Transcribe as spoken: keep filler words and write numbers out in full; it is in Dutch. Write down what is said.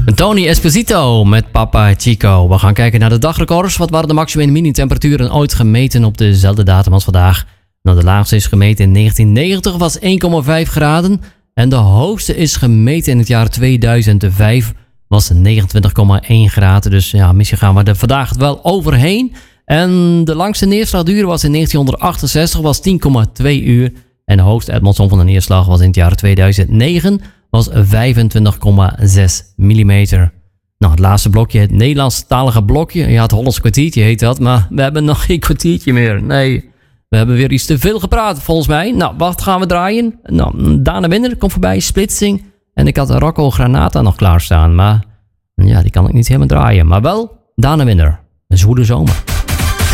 Tony Esposito met Papa Chico. We gaan kijken naar de dagrecords. Wat waren de maximum en mini-temperaturen ooit gemeten op dezelfde datum als vandaag? Nou, de laagste is gemeten in negentien negentig, was één komma vijf graden. En de hoogste is gemeten in het jaar tweeduizend vijf, was negenentwintig komma één graden. Dus ja, misschien gaan we er vandaag wel overheen. En de langste neerslagduur was in negentienhonderdachtenzestig, was tien komma twee uur. En de hoogste uitmondstom van de neerslag was in het jaar tweeduizend negen, was vijfentwintig komma zes millimeter. Nou, het laatste blokje, het Nederlandstalige blokje. Ja, het Hollands kwartiertje heet dat, maar we hebben nog geen kwartiertje meer. Nee, we hebben weer iets te veel gepraat volgens mij. Nou, wat gaan we draaien? Nou, Dana Winner komt voorbij, Splitsing. En ik had Rocco Granata nog klaarstaan, maar ja, die kan ik niet helemaal draaien. Maar wel Dana Winner, een zwoele zomer.